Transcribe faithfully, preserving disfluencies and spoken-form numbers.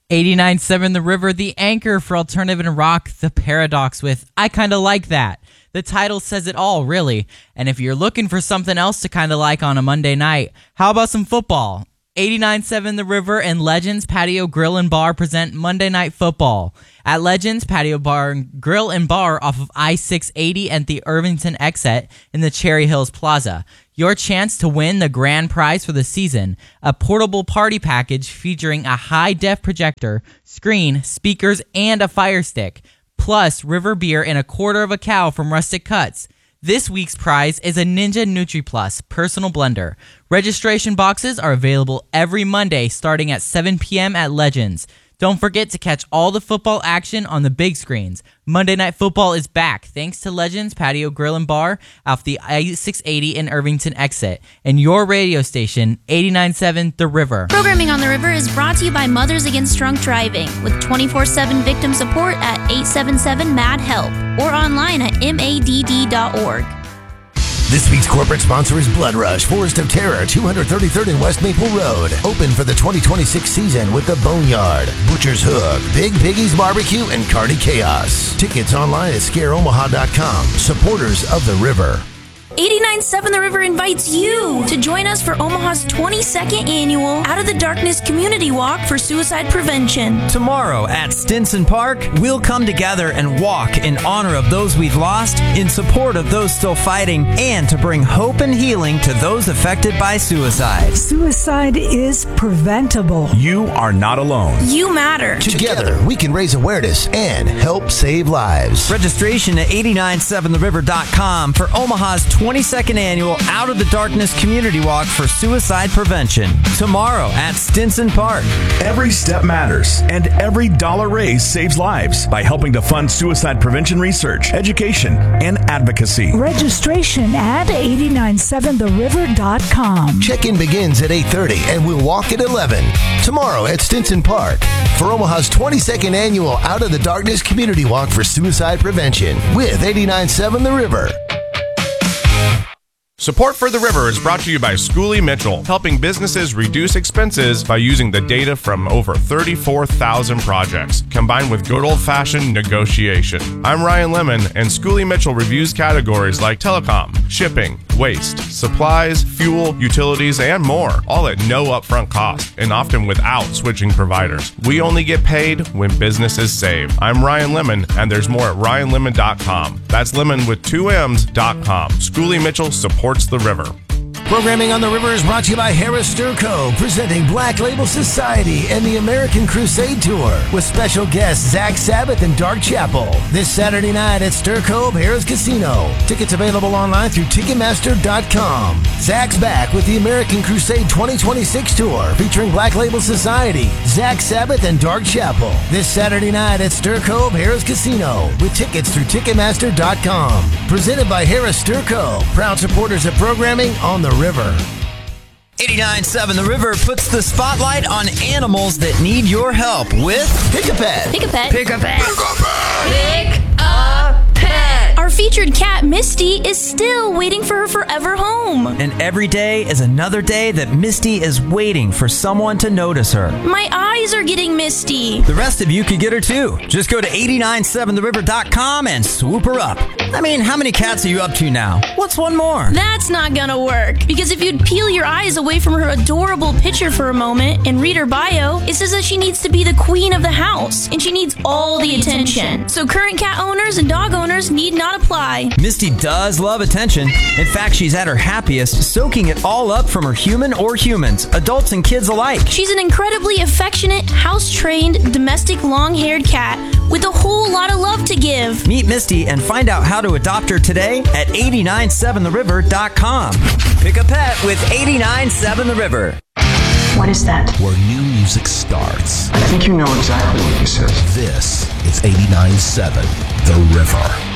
eighty-nine point seven The River, the anchor for alternative and rock, The Paradox with I Kinda Like That. The title says it all, really. And if you're looking for something else to kinda like on a Monday night, how about some football? eighty-nine point seven The River and Legends Patio Grill and Bar present Monday Night Football. At Legends Patio Bar and Grill and Bar off of I six eighty and the Irvington exit in the Cherry Hills Plaza. Your chance to win the grand prize for the season, a portable party package featuring a high-def projector, screen, speakers, and a fire stick, plus River beer and a quarter of a cow from Rustic Cuts. This week's prize is a Ninja NutriPlus personal blender. Registration boxes are available every Monday starting at seven p.m. at Legends. Don't forget to catch all the football action on the big screens. Monday Night Football is back thanks to Legends Patio Grill and Bar off the I six eighty and Irvington exit. And your radio station, eighty-nine point seven The River. Programming on The River is brought to you by Mothers Against Drunk Driving with twenty-four seven victim support at eight seven seven M A D HELP or online at M A D D dot org. This week's corporate sponsor is Blood Rush, Forest of Terror, two thirty-third and West Maple Road. Open for the twenty twenty-six season with The Boneyard, Butcher's Hook, Big Piggy's Barbecue, and Cardi Chaos. Tickets online at scare omaha dot com. Supporters of The River. eighty-nine point seven The River invites you to join us for Omaha's twenty-second annual Out of the Darkness Community Walk for Suicide Prevention. Tomorrow at Stinson Park, we'll come together and walk in honor of those we've lost, in support of those still fighting, and to bring hope and healing to those affected by suicide. Suicide is preventable. You are not alone. You matter. Together, we can raise awareness and help save lives. Registration at eighty-nine seven the river dot com for Omaha's twenty-second annual Out of the Darkness Community Walk for Suicide Prevention. Tomorrow at Stinson Park. Every step matters, and every dollar raised saves lives by helping to fund suicide prevention research, education, and advocacy. Registration at eighty-nine seven the river dot com. Check-in begins at eight thirty and we'll walk at eleven. Tomorrow at Stinson Park for Omaha's twenty-second annual Out of the Darkness Community Walk for Suicide Prevention with eighty-nine point seven The River. Support for The River is brought to you by Schooley Mitchell, helping businesses reduce expenses by using the data from over thirty-four thousand projects, combined with good old-fashioned negotiation. I'm Ryan Lemon, and Schooley Mitchell reviews categories like telecom, shipping, waste, supplies, fuel, utilities, and more, all at no upfront cost, and often without switching providers. We only get paid when businesses save. I'm Ryan Lemon, and there's more at ryan lemon dot com. That's lemon with two M's dot com. Schooley Mitchell supports The River. Programming on The River is brought to you by Harris Sturco, presenting Black Label Society and the American Crusade Tour with special guests Zach Sabbath and Dark Chapel this Saturday night at Sturco Harris Casino. Tickets available online through ticketmaster dot com. Zach's back with the American Crusade twenty twenty-six Tour featuring Black Label Society, Zach Sabbath, and Dark Chapel this Saturday night at Sturco Harris Casino with tickets through ticketmaster dot com. Presented by Harris Sturco, proud supporters of programming on The River. eighty-nine point seven The River puts the spotlight on animals that need your help with Pick a Pet. Pick a pet. Pick a Pet. Pick a pet. Our featured cat, Misty, is still waiting for her forever home. And every day is another day that Misty is waiting for someone to notice her. My eyes are getting misty. The rest of you could get her too. Just go to eighty-nine seven the river dot com and swoop her up. I mean, how many cats are you up to now? What's one more? That's not gonna work, because if you'd peel your eyes away from her adorable picture for a moment and read her bio, it says that she needs to be the queen of the house, and she needs all the attention. So current cat owners and dog owners need not apply. Misty does love attention. In fact, she's at her happiest, soaking it all up from her human or humans, adults and kids alike. She's an incredibly affectionate, house-trained, domestic long-haired cat with a whole lot of love to give. Meet Misty and find out how to adopt her today at eighty-nine seven the river dot com. Pick a pet with eighty-nine seven The River. What is that? Where new music starts. I think you know exactly what this is. This is eighty-nine seven The River.